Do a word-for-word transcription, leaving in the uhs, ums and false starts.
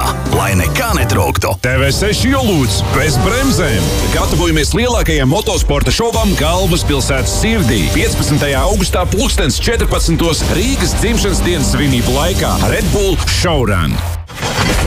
mašīnā, lai nekā netrūktu. T V seši Jolūds bez bremzēm. Gatavojamies lielākajam motosporta šovam galvaspilsētas sirdī. piecpadsmitajā augustā pulkstens četrpadsmitos Rīgas dzimšanas dienas svinību laikā Red Bull Showrun.